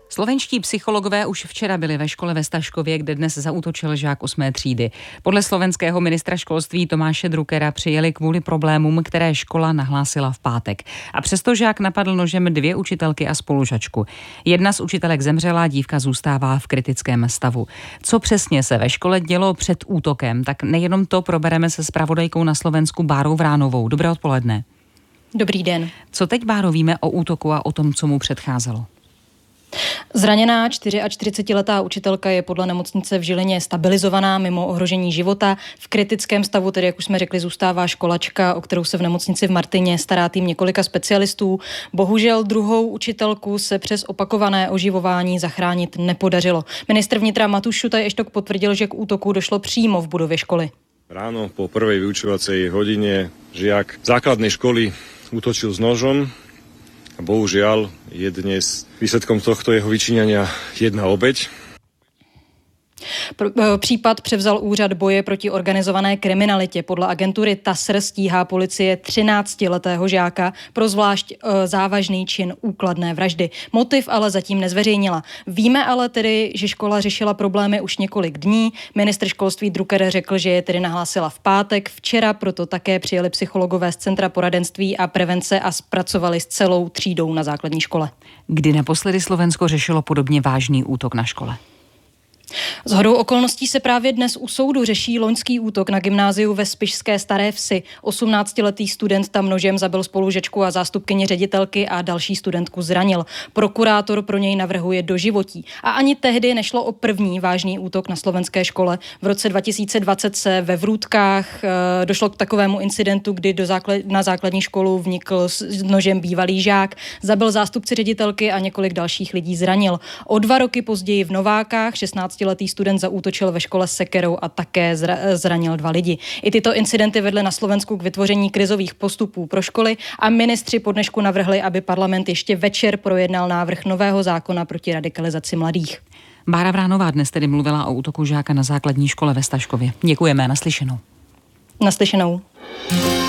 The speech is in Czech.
Slovenští psychologové už včera byli ve škole ve Staškově, kde dnes zaútočil žák 8. třídy. Podle slovenského ministra školství Tomáše Druckera přijeli kvůli problémům, které škola nahlásila v pátek. A přesto žák napadl nožem 2 učitelky a spolužačku. Jedna z učitelek zemřela, dívka zůstává v kritickém stavu. Co přesně se ve škole dělo před útokem, tak nejenom to probereme se zpravodajkou na Slovensku Bárou Vránovou. Dobré odpoledne. Dobrý den. Co teď, Báro, víme o útoku a o tom, co mu předcházelo? Zraněná 44letá učitelka je podle nemocnice v Žilině stabilizovaná mimo ohrožení života. V kritickém stavu, tedy jak už jsme řekli, zůstává školačka, o kterou se v nemocnici v Martyně stará tým několika specialistů. Bohužel druhou učitelku se přes opakované oživování zachránit nepodařilo. Ministr vnitra Matúš Šutaj-Eštok potvrdil, že k útoku došlo přímo v budově školy. Ráno po prvej vyučovacej hodine žiak základnej školy útočil s nožom. A bohužiaľ je dnes výsledkom tohto jeho vyčíňania jedna obeť. Případ převzal úřad boje proti organizované kriminalitě. Podle agentury TASR stíhá policie 13letého žáka pro zvlášť závažný čin úkladné vraždy. Motiv ale zatím nezveřejnila. Víme ale tedy, že škola řešila problémy už několik dní. Ministr školství Drucker řekl, že je tedy nahlásila v pátek. Včera proto také přijeli psychologové z Centra poradenství a prevence a zpracovali s celou třídou na základní škole. Kdy naposledy Slovensko řešilo podobně vážný útok na škole? Shodou okolností se právě dnes u soudu řeší loňský útok na gymnáziu ve Spišské Staré Vsi. 18letý student tam nožem zabil spolužečku a zástupkyni ředitelky a další studentku zranil. Prokurátor pro něj navrhuje doživotí. A ani tehdy nešlo o první vážný útok na slovenské škole. V roce 2020 se ve Vrútkách došlo k takovému incidentu, kdy na základní školu vnikl s nožem bývalý žák, zabil zástupci ředitelky a několik dalších lidí zranil. O 2 roky později v Novákách 16letý student zaútočil ve škole s sekerou a také zranil 2 lidi. I tyto incidenty vedly na Slovensku k vytvoření krizových postupů pro školy a ministři po dnešku navrhli, aby parlament ještě večer projednal návrh nového zákona proti radikalizaci mladých. Bára Vránová dnes tedy mluvila o útoku žáka na základní škole ve Staškově. Děkujeme, naslyšenou. Naslyšenou.